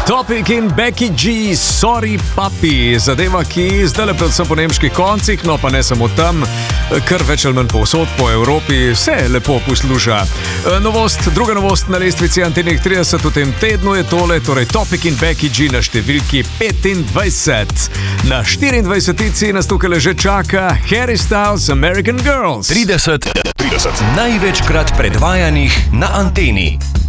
Topic in Becky G, Sorry Papi, zadeva, ki zdaj predvsem po nemških koncih, no pa ne samo tam, kar več ali manj povsod po Evropi, se lepo posluša. Druga novost na lestvici Antenih 30 v tem tednu je tole, torej Topic in Becky G na številki 25. Na 24. nas tukaj že čaka Harry Styles, American Girls. 30 največkrat predvajanih na Anteni.